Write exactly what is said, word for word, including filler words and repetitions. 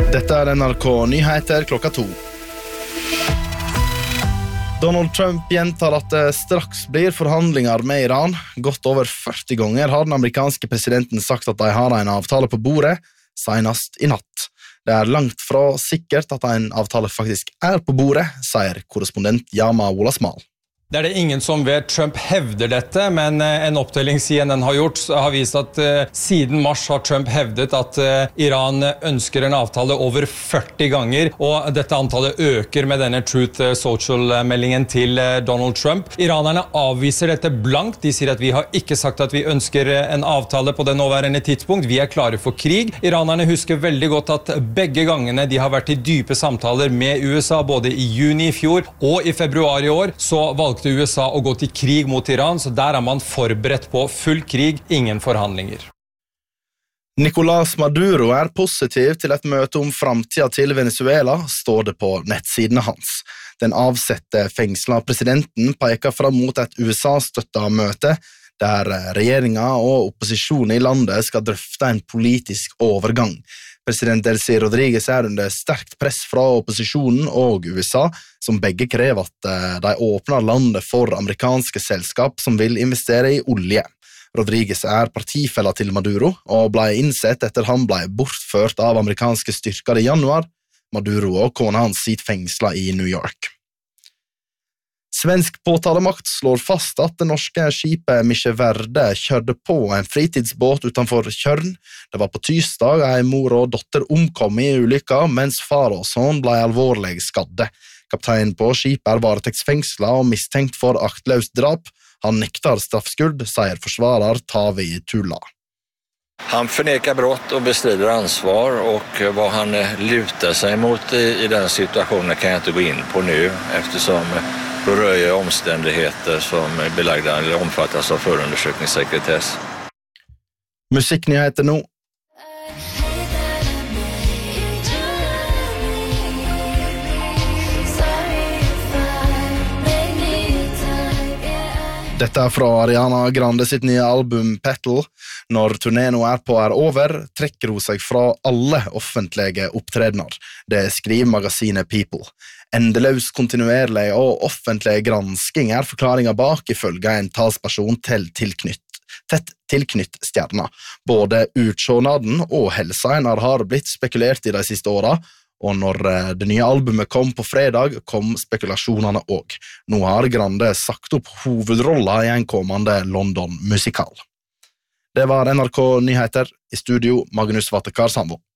Dette er N R K Nyheter klokka to. Donald Trump gjentar at det straks blir forhandlinger med Iran. Godt over førti ganger har den amerikanske presidenten sagt at de har en avtale på bordet, senest i natt. Det er langt fra sikkert at en avtale faktisk er på bordet, sier korrespondent Yama Wolasmal. Det er det ingen som vet. Trump hevder dette, men en opptelling C N N har gjort har vist at uh, siden mars har Trump hevdet at uh, Iran ønsker en avtale over førti ganger, og dette antallet øker med denne Truth Social-meldingen til uh, Donald Trump. Iranerne avviser dette blankt. De sier at vi har ikke sagt at vi ønsker en avtale på det nåværende tidspunkt. Vi er klare for krig. Iranerne husker veldig godt at begge gangene de har vært i dype samtaler med U S A, både i juni i fjor og i februar i år, så valgte til U S A å gå til krig mot Iran, så der er man forberedt på full krig, ingen forhandlinger. Nicolás Maduro er positiv til et møte om framtiden til Venezuela, står det på nettsidene hans. Den avsette fengsla presidenten peker fram mot et U S A-støttet møte, der regjeringen og opposisjonen i landet skal drøfte en politisk overgang. President Delcy Rodriguez er under sterkt press fra opposisjonen og U S A, som begge krever at de åpner landet for amerikanske selskap som vil investere i olje. Rodriguez er partifella til Maduro, og ble innsett etter han ble bortført av amerikanske styrker i januar. Maduro og kona hans sitter fengsla i New York. Svensk påtalemakt slår fast at det norske skipet Miche Verde kjørte på en fritidsbåt utenfor Kjørn. Det var på tirsdag en mor og dotter omkom i ulykka, mens far og sønn ble alvorlig skadde. Kapteinen på skipet er varetektsfengsla og mistenkt for aktløst drap. Han nektar straffskyld, sier forsvarer Tavi Tulla. Han förnekar brott och bestrider ansvar, och vad han lutar sig mot i, i den situationen kan jag inte gå in på nu, eftersom då röjer omständigheter som är belagda eller omfattas av förundersökningssekretess. Musikknyheter nå. Dette er fra Ariana Grande sitt nye album Petal. Når turneen nå er på er over, trekker hun seg fra alle offentlige opptredener. Det skriver magasinet People. Endeløs kontinuerlig og offentlig gransking er forklaringen bak, ifølge en talsperson til tilknytt, tett tilknytt stjerna. Både utsjånaden og helsa hennes har blitt spekulert i de siste årene, og når det nye albumet kom på fredag, kom spekulasjonene også. Nå har Grande sagt opp hovedrollen i en kommende London-musikal. Det var N R K Nyheter, i studio Magnus Vatekar Sandvo.